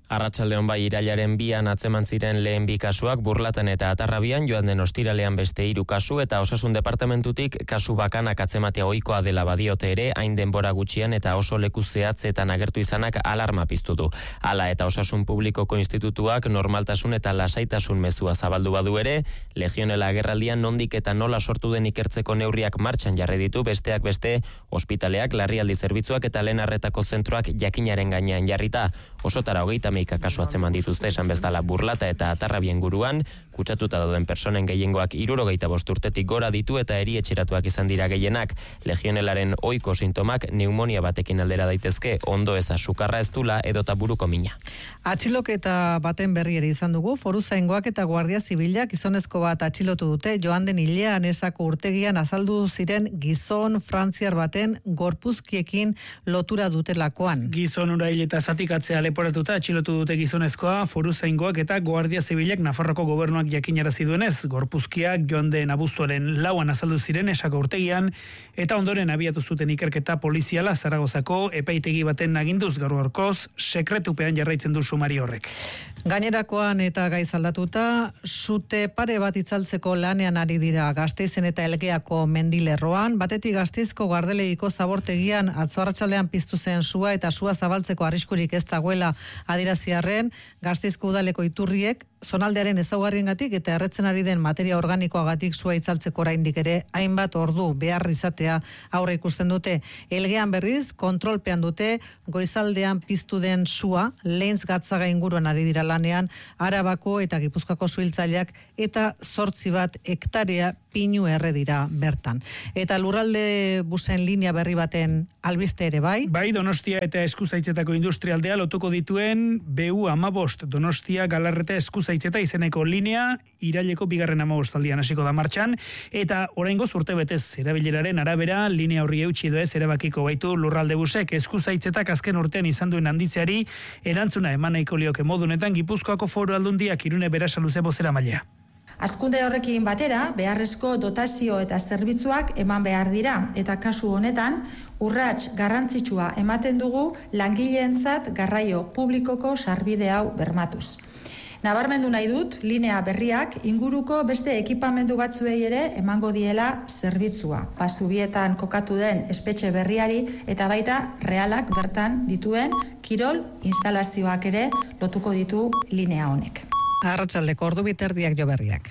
Arratsaldeon bai irailaren bian atzeman ziren lehen bi kasuak Burlatan eta Atarrabian, joan den ostiralean beste hiru kasu eta Osasun Departamentutik kasu bakanak atzematea ohikoa dela badiote ere, hain denbora gutxian eta oso leku zehatzetan agertu izanak alarma piztu du. Hala eta Osasun Publikoko Institutuak normaltasun eta lasaitasun mezua zabaldu badu ere, Legionela agerraldian nondik eta nola sortu den ikertzeko neurriak martxan jarri ditu, besteak beste ospitaleak, larrialdi zerbitzuak eta lehen arretako zentroak jakinaren gainean jarrita. Osotara hogeita hamaika kasu atzeman dituzte esan bezala Burlata eta Atarrabien guruan, kutsatuta dauden personen gehiengoak hirurogeita bost urtetik gora ditu eta erietxeratuak izan dira gehienak. Legionelaren ohiko sintomak pneumonia batekin aldera daitezke, ondo eza sukarra ez dula edota buruko mina. Atxiloketa baten berri ere izan dugu, Foruzaingoak eta Guardia Zibilak gizonezko bat atxilotu dute, joan den hilean esako urtegian azaldu ziren gizon frantziar baten gorpuzkiekin lotura dutelakoan. Gizon ura hil eta zatikatzea leporatuta atxilotu dute gizonezkoa Foruzaingoak eta Guardia Zibilak Nafarroko gobernuak jakinarazi duenez, gorpuzkiak joan den abuztuaren lauan azaldu ziren esako urtegian eta ondoren abiatu zuten ikerketa poliziala Zaragozako epaitegi baten aginduz gaur gaurkoz sekretupean jarraitzen du sumari horrek. Gainerakoan eta gaiz aldatuta, sute pare bat itzaltzeko lanean ari dira Gasteizen eta Elgeako mendilerroan, batetik Gasteizko Gardeleiko zabortegian atzo arratsaldean piztu zen sua eta sua zabaltzeko arriskurik ez dagoela adiraziarren, Gasteizko udaleko iturriek zonaldearen ezaugarriengatik eta erretzen ari den materia organikoagatik sua itzaltzeko oraindik ere hainbat ordu behar izatea aurre ikusten dute. Elgean berriz kontrolpean dute goizaldean piztu den sua, Lehens Gatzaga inguruan ari dira lanean, Arabako eta Gipuzkoako suhiltzaileak eta zortzi bat hektarea pinu erre dira bertan. Eta lurralde busen linea berri baten albiste ere bai? Bai, Donostia eta Eskuzaitzetako industrialdea lotuko dituen B U hamabost Donostia Galarreta Eskuzaitzeta izeneko linea iraileko bigarren hamabostaldian hasiko da martxan, eta oraingoz urtebetez erabileraren arabera linea horri eutsi edo ez erabakiko baitu lurralde busek. Eskuzaitzetak azken urtean izan duen handitzeari erantzuna eman nahiko lioke modunetan Gipuzkoako Foru Aldundiak Irune Berasaluze bozeramailea. Hazkunde horrekin batera, beharrezko dotazio eta zerbitzuak eman behar dira, eta kasu honetan, urrats garrantzitsua ematen dugu langileentzat garraio publikoko sarbide hau bermatuz. Nabarmendu nahi dut, linea berriak inguruko beste ekipamendu batzuei ere emango diela zerbitzua. Pasubietan kokatu den espetxe berriari eta baita realak bertan dituen kirol instalazioak ere lotuko ditu linea honek. Arratsaldeko ordu biterdiak jo berriak.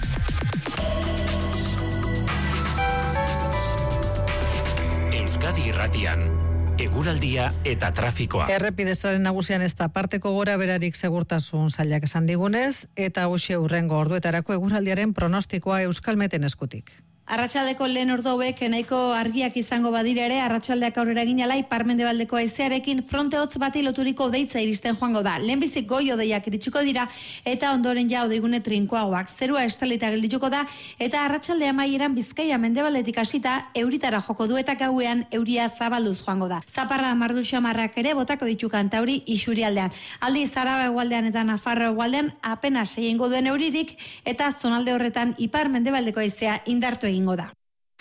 Euskadi Irratian, eguraldia eta trafikoa. Errepidezaren nagusian ez da parteko gora berarik segurtasun sailak esan digunez, eta hoxe hurrengo orduetarako eguraldiaren pronostikoa Euskalmeten eskutik. Arratsaldeko lehen ordu hauek nahiko argiak izango badira ere, arratsaldeak aurrera ginala ipar-mendebaldeko haizearekin fronte hotz bati loturiko hodeitza iristen joango da. Lehenbizik goi hodeiak iritsiko dira eta ondoren ja hodeigune trinkoagoak. Zerua estalita geldituko da eta arratsalde amaieran Bizkaia mendebaldetik hasita euritara joko du eta gauean euria zabalduz joango da. Zaparra mardu xamarrak ere botako ditu kantauri isurialdean. Aldiz Araba hegoaldean eta Nafarroa hegoaldean apenas egingo duen euririk eta zonalde horretan ipar-mendebaldeko haizea indartu egin da.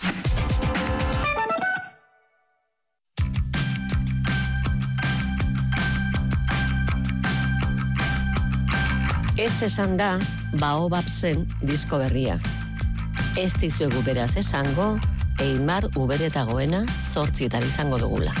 Ez esan da Baobabsen disko berria. Ez dizuegu beraz esango Eimar Uberetagoena zortzietan izango dugula.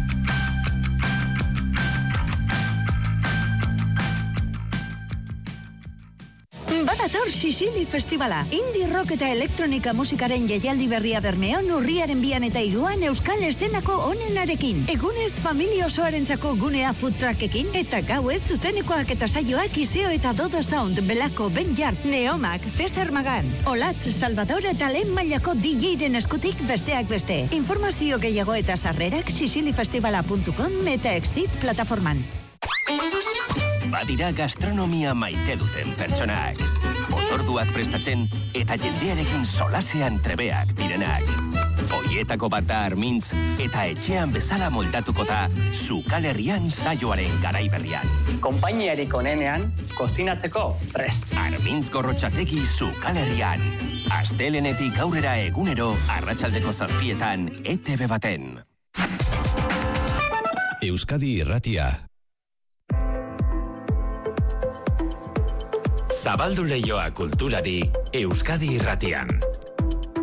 Badator Sicily Festivala. Indie rock eta elektronika musikaren jaialdi berria Bermeon urriaren bian eta iruan euskal eszenako onenarekin. Egunez familia osoarentzako gunea food truckekin eta gauez zuzenekoak eta saioak Iseo eta Dodo Sound, Belako, Benjart, Neomak, Cesar Magan, Olatz, Salvador eta lehen mailako D J-ren eskutik besteak beste. Informazio gehiago eta sarrerak siciliefestivala puntu com eta Exit plataforman. Badira gastronomia maite duten pertsonak. Otorduak prestatzen eta jendearekin solasean trebeak direnak. Foietako bat da Armintz eta etxean bezala moldatuko da Zukalerrian saioaren garaiberrian. Konpainiarik onenean, kozinatzeko prest. Armintz Gorrotxategi Zukalerrian. Astelenetik aurrera egunero arratsaldeko zazpietan E T B baten. Euskadi Irratia. Zabaldu leioa kulturari Euskadi Irratian.